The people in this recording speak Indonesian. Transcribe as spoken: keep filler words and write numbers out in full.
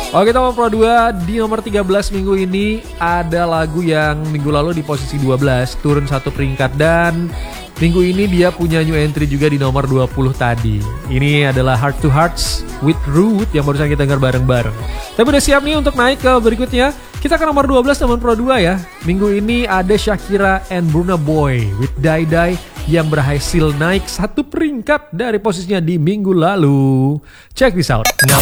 Oke teman Pro dua, di nomor tiga belas minggu ini ada lagu yang minggu lalu di posisi dua belas, turun satu peringkat, dan minggu ini dia punya new entry juga di nomor dua puluh tadi. Ini adalah Heart to Hearts with Root yang barusan kita dengar bareng-bareng. Tapi udah siap nih untuk naik ke berikutnya. Kita ke nomor dua belas teman Pro dua ya. Minggu ini ada Shakira and Burna Boy with Die Die yang berhasil naik satu peringkat dari posisinya di minggu lalu. Check this out.